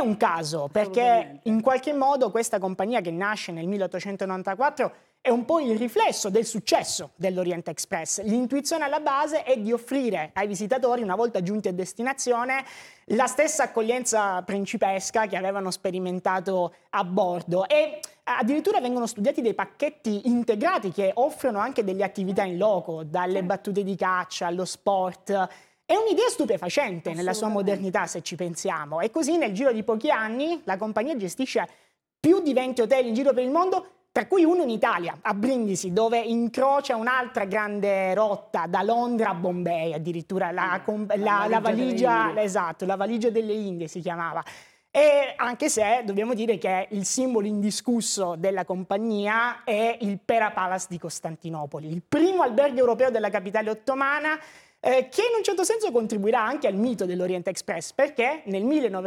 un caso, perché in qualche modo questa compagnia che nasce nel 1894 è un po' il riflesso del successo dell'Orient Express. L'intuizione alla base è di offrire ai visitatori, una volta giunti a destinazione, la stessa accoglienza principesca che avevano sperimentato a bordo, e addirittura vengono studiati dei pacchetti integrati che offrono anche delle attività in loco, dalle battute di caccia allo sport. È un'idea stupefacente nella sua modernità, se ci pensiamo, e così nel giro di pochi anni la compagnia gestisce più di 20 hotel in giro per il mondo, tra cui uno in Italia, a Brindisi, dove incrocia un'altra grande rotta, da Londra a Bombay, addirittura la valigia, esatto, la valigia delle Indie si chiamava. E anche se dobbiamo dire che il simbolo indiscusso della compagnia è il Pera Palace di Costantinopoli, il primo albergo europeo della capitale ottomana, che in un certo senso contribuirà anche al mito dell'Orient Express, perché nel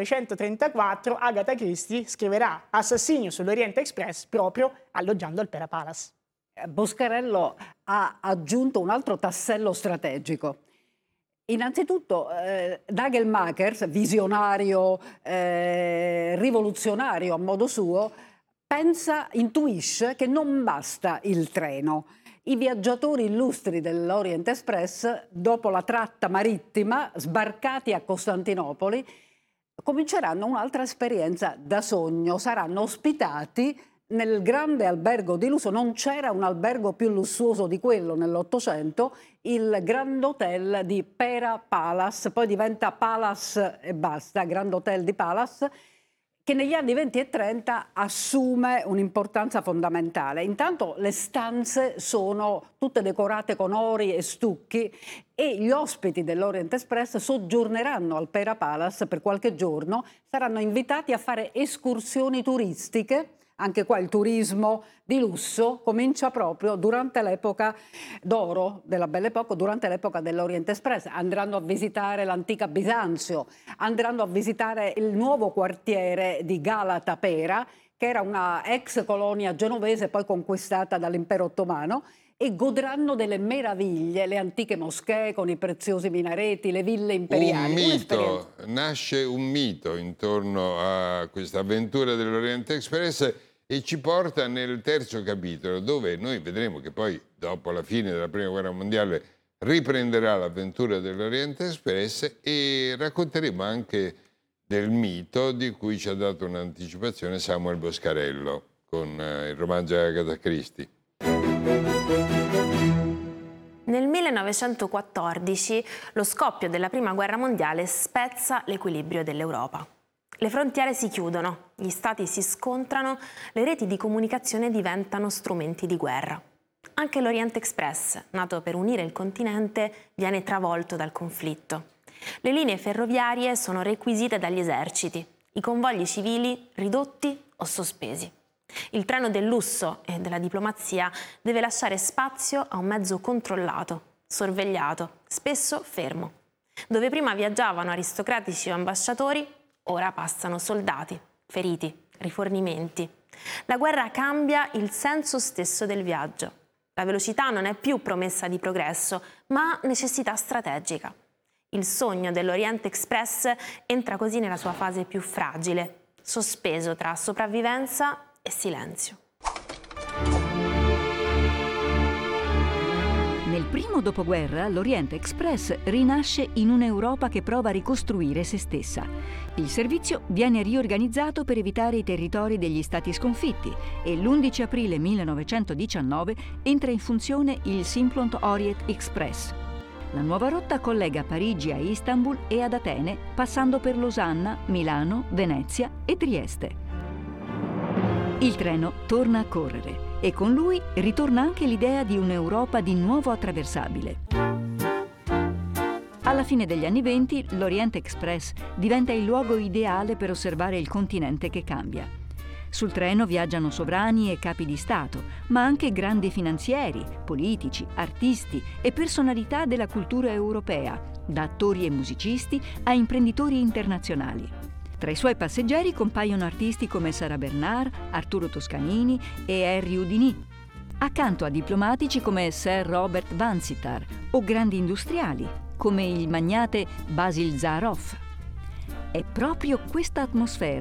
1934 Agatha Christie scriverà Assassinio sull'Orient Express proprio alloggiando al Pera Palace. Boscarello ha aggiunto un altro tassello strategico. Innanzitutto Nagelmacher, visionario, rivoluzionario a modo suo, intuisce che non basta il treno. I viaggiatori illustri dell'Orient Express, dopo la tratta marittima, sbarcati a Costantinopoli, cominceranno un'altra esperienza da sogno. Saranno ospitati nel grande albergo di lusso. Non c'era un albergo più lussuoso di quello nell'Ottocento, il Grand Hotel di Pera Palace, poi diventa Palace e basta, Grand Hotel di Palace, che negli anni 20 e 30 assume un'importanza fondamentale. Intanto le stanze sono tutte decorate con ori e stucchi e gli ospiti dell'Orient Express soggiorneranno al Pera Palace per qualche giorno, saranno invitati a fare escursioni turistiche. Anche qua il turismo di lusso comincia proprio durante l'epoca d'oro della Belle Époque, durante l'epoca dell'Orient Express. Andranno a visitare l'antica Bisanzio, andranno a visitare il nuovo quartiere di Galata Pera, che era una ex colonia genovese poi conquistata dall'impero ottomano, e godranno delle meraviglie, le antiche moschee con i preziosi minareti, le ville imperiali. Nasce un mito intorno a questa avventura dell'Orient Express e ci porta nel terzo capitolo, dove noi vedremo che poi, dopo la fine della Prima Guerra Mondiale, riprenderà l'avventura dell'Orient Express e racconteremo anche del mito di cui ci ha dato un'anticipazione Samuel Boscarello con il romanzo di Agatha Christie. Nel 1914 lo scoppio della Prima Guerra Mondiale spezza l'equilibrio dell'Europa. Le frontiere si chiudono, gli stati si scontrano, le reti di comunicazione diventano strumenti di guerra. Anche l'Orient Express, nato per unire il continente, viene travolto dal conflitto. Le linee ferroviarie sono requisite dagli eserciti, i convogli civili ridotti o sospesi. Il treno del lusso e della diplomazia deve lasciare spazio a un mezzo controllato, sorvegliato, spesso fermo. Dove prima viaggiavano aristocratici o ambasciatori, ora passano soldati, feriti, rifornimenti. La guerra cambia il senso stesso del viaggio. La velocità non è più promessa di progresso, ma necessità strategica. Il sogno dell'Orient Express entra così nella sua fase più fragile, sospeso tra sopravvivenza e silenzio. Nel primo dopoguerra l'Orient Express rinasce in un'Europa che prova a ricostruire se stessa. Il servizio viene riorganizzato per evitare i territori degli stati sconfitti e l'11 aprile 1919 entra in funzione il Simplon Orient Express. La nuova rotta collega Parigi a Istanbul e ad Atene, passando per Losanna, Milano, Venezia e Trieste. Il treno torna a correre e con lui ritorna anche l'idea di un'Europa di nuovo attraversabile. Alla fine degli anni '20 l'Orient Express diventa il luogo ideale per osservare il continente che cambia. Sul treno viaggiano sovrani e capi di Stato, ma anche grandi finanzieri, politici, artisti e personalità della cultura europea, da attori e musicisti a imprenditori internazionali. Tra i suoi passeggeri compaiono artisti come Sara Bernard, Arturo Toscanini e Henri Houdini, accanto a diplomatici come Sir Robert Vansittart o grandi industriali come il magnate Basil Zaharoff. È proprio questa atmosfera